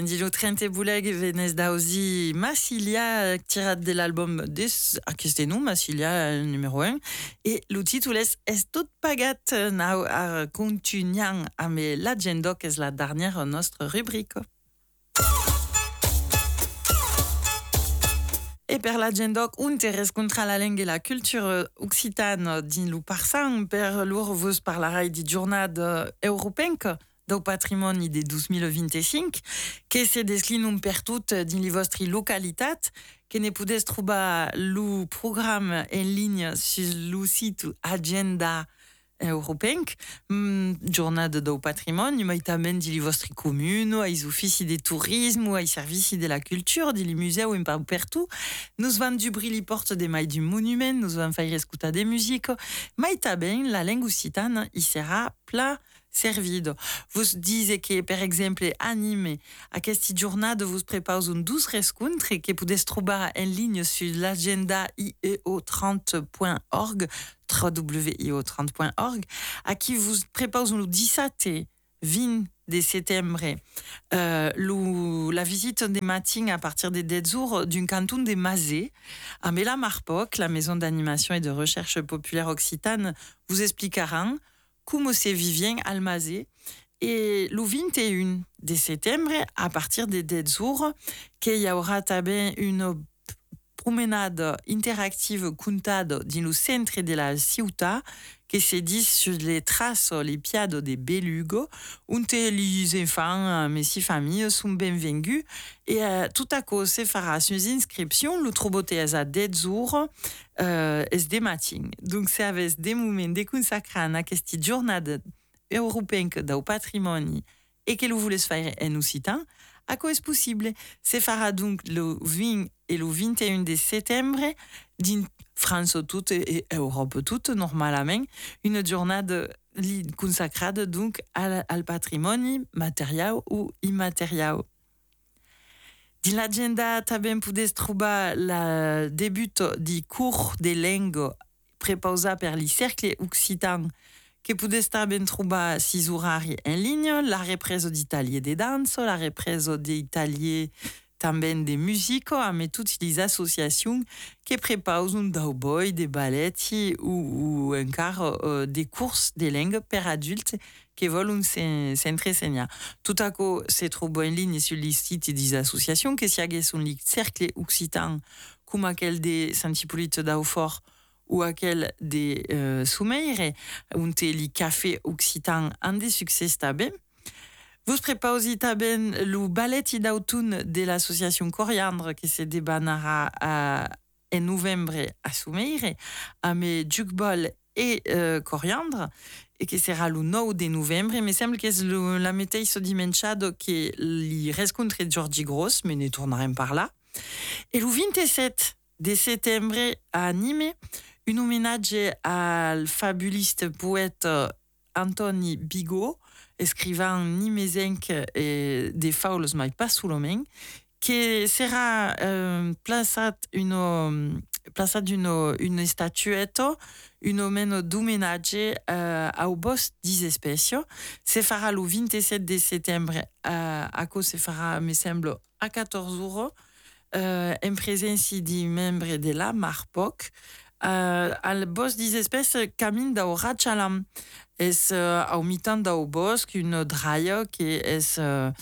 Dilo Trente Bouleg venez d'auzi Massilia tirat de l'album des Akestenou, Massilia numéro 1 et le titre est tout pagat now a continuant a me l'agenda que est la dernière notre rubrique. Et per l'agenda unteres contra la langue et la culture occitane din lu parsan per lur vos parlarai di giornada europenca do patrimoni de 2025 que se desclinum per tout din li vostri localitat que ne pudes trobar lu programme en ligne sur lu site agenda europenc, giornada do patrimoni, ma tamen di li vostri comune, ai uffici de turismo, ai servici de la culture, di li museu en pau per tout. Nous vam dubri li porte de mai du monument, nous vam faire escutar de musique, ma tamen la langue occitane y sera pla servido. Vous dise que, per exemple, anime aquesta jornada vos prepaus un 12 rescontres que pudes trobar en ligne sur l'agenda IEO30.org, www.io30.org, a qui vous prepaus un 17 20 de septembre la visite des matins à partir des 10 jours d'un canton des Mazé à Mela Marpoc, la maison d'animation et de recherche populaire occitane, vous expliquera comment c'est vivien al Mazé. Et le 21 de septembre, à partir des 10 jours, qu'il y aura une promenade interactive contade dans le centre de la ciutat qui se dit sur les traces, les piades des belugues, où les enfants, mais si familles sont bienvenus. Et tout à coup, se fera sur inscriptions, le trobote à 10 jours, es des matins. Donc, c'est avec des moments de consacrés à cette journée européenne du patrimoine et que vous voulez faire en occitan, à quoi est-ce possible? Se fera donc le 20 et le 21 de septembre, din France toute et Europe toute, normalement, une journée consacrée donc al patrimoine matériel ou immatériel. Dans l'agenda, taben pudes trobar la début du cours de langue préposé per li cercle occitan que pudes taben trobar 6 horari en ligne, la reprise d'italier de danse, la reprise d'italier também de musique, mais toutes les associations qui préparent un dowboy, des ballets ou encore des courses de langue per adultes qui veulent s'entraîner. Tout à coup, se trouve en ligne sur les sites des associations qui s'y agissent un cercle occitan comme aquel de Saint-Hippolyte d'Hautfort ou aquel de Soumeire, un les cafés occitans en des succès taben. Vous préparez taben le ballet d'automne de l'association Coriandre qui se débanera en novembre à Soumeire, à mes jukeball et Coriandre, et qui sera le 9 de novembre. Il me semble que c'est la météo ce dimanche qui li rencontre Georgie Gross, mais ne tournerons par là. Et le 27 de septembre à Nîmes, un hommage al fabuliste poète Anthony Bigot, écrivain nimesenc des faules mai pas solament, qui sera plaçat une statuette, une hommage d'hommage au boss des espèces. Se fera le 27 de septembre, à cause se fera, me semble, à 14 jours, en présence des membres de la Marpoc. Al bosc des espèces camine d'au Ratchalam. Es au mi-temps d'au bosc une draia qui est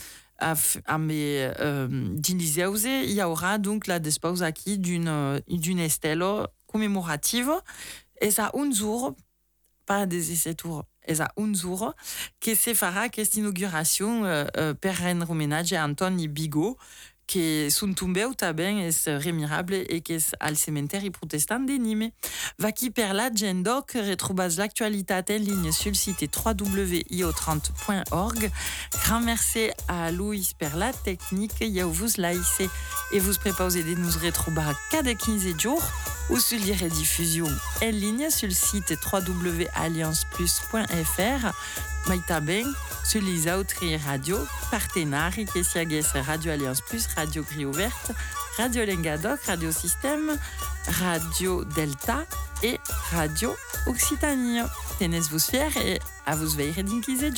d'Iliseuse. Il y aura donc la dispose aquí d'une estelle commémorative. Et ça un jour, pas des 17 jours, et ça un jour, que se fera cette inauguration per rendre hommage à Anthony Bigot, que son tombeu taben est remirable et que al cementeri protestant de Nîmes. Va qui per l'agenda que retrouvas l'actualité en ligne sur le site www.io30.org. Grand merci à Louis per la technique, ya vous laissez et vous préparez de nous retrouver cada 15 jours ou sur les rediffusions en ligne sur le site www.allianceplus.fr. Maïtaben sur les autres radios partenaires qui s'agissent Radio Alliance Plus, Radio Grille Verte, Radio Lengadoc, Radio Système, Radio Delta et Radio Occitanie. Tenez-vous fiers et à vous veiller d'un 15 jours.